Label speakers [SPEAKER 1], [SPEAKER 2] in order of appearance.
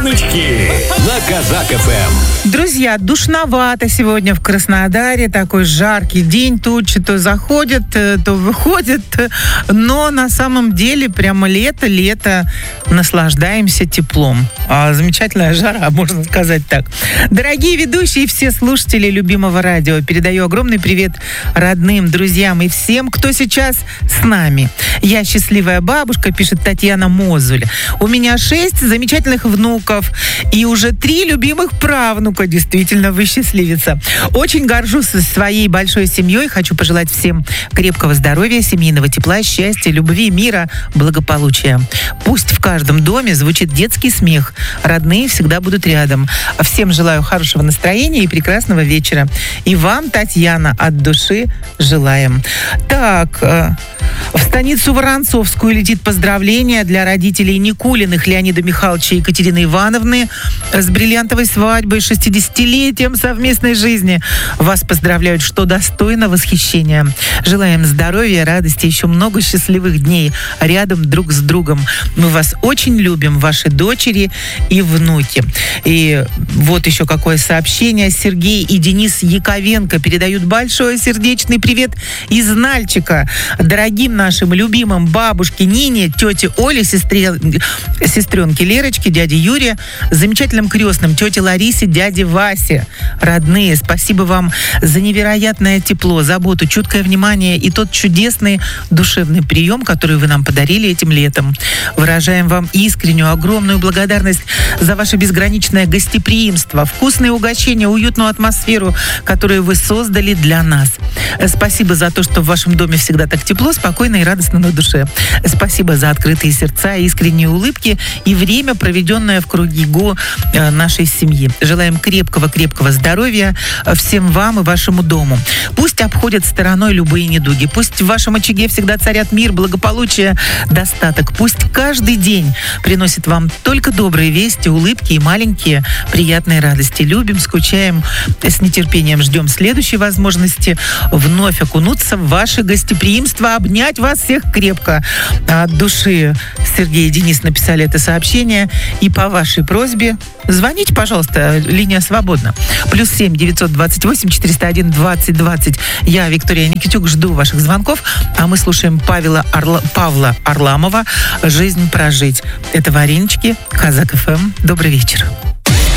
[SPEAKER 1] Перемычки на Казак ФМ.
[SPEAKER 2] Друзья, душновато сегодня в Краснодаре. Такой жаркий день. Тучи то заходят, то выходят. Но на самом деле прямо лето. Наслаждаемся теплом. Замечательная жара, можно сказать так. Дорогие ведущие и все слушатели любимого радио, передаю огромный привет родным, друзьям и всем, кто сейчас с нами. Я счастливая бабушка, пишет Татьяна Мозуль. У меня 6 замечательных внуков и уже 3 любимых правнука. Действительно, вы счастливица. Очень горжусь своей большой семьей. Хочу пожелать всем крепкого здоровья, семейного тепла, счастья, любви, мира, благополучия. Пусть в каждом доме звучит детский смех. Родные всегда будут рядом. Всем желаю хорошего настроения и прекрасного вечера. И вам, Татьяна, от души желаем. Так, в станицу Воронцовскую летит поздравление для родителей Никулиных Леонида Михайловича и Екатерины Ивановны с бриллиантовой свадьбой, 60-летием совместной жизни. Вас поздравляют, что достойно восхищения. Желаем здоровья, радости, еще много счастливых дней рядом друг с другом. Мы вас очень любим, ваши дочери и внуки. И вот еще какое сообщение. Сергей и Денис Яковенко передают большой сердечный привет из Нальчика дорогим нашим любимым бабушке Нине, тете Оле, сестренке Лерочке, дяде Юре, замечательным крестным, тете Ларисе, дяде Васе. Родные, спасибо вам за невероятное тепло, заботу, чуткое внимание и тот чудесный душевный прием, который вы нам подарили этим летом. Выражаем вам искреннюю, огромную благодарность за ваше безграничное гостеприимство, вкусные угощения, уютную атмосферу, которую вы создали для нас. Спасибо за то, что в вашем доме всегда так тепло, спокойно и радостно на душе. Спасибо за открытые сердца, искренние улыбки и время, проведенное в кругу нашей семьи. Желаем крепкого здоровья всем вам и вашему дому. Пусть обходят стороной любые недуги. Пусть в вашем очаге всегда царят мир, благополучие, достаток. Пусть каждый день приносит вам только добрые вести, улыбки и маленькие приятные радости. Любим, скучаем, с нетерпением ждем следующей возможности вновь окунуться в ваше гостеприимство, обнять вас всех крепко. От души Сергей и Денис написали это сообщение. И по вашей просьбе звоните, пожалуйста, линия свободна. +7 928 401 20 20. Я, Виктория Никитюк, жду ваших звонков, а мы слушаем Павла Орламова «Жизнь прожить». Это Варенички, Казак ФМ. Добрый вечер.